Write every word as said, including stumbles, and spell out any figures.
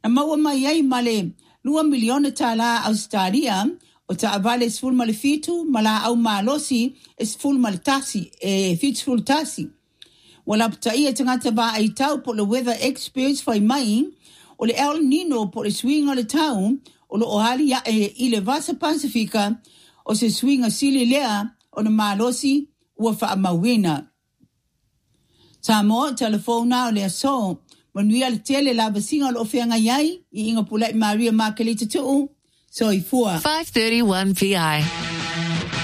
Na maua mai ai male lua miliona tala Australia o ta avale sful male fitu mala au malosi sful male tasi e fitu sful tasi. Wala ptai e tangata ba ai tau po le weather experts fai mai o le El Nino po le swing o le tau o le ohali ya e i le vasa Pasifika o se swing a sili lea o le malosi ua wha amawina. Sa mo telefona o le aso manuia le tele la vasinga o le ofeanga iai i inga pulai Maria Makelita tuu so i fua. five thirty-one P I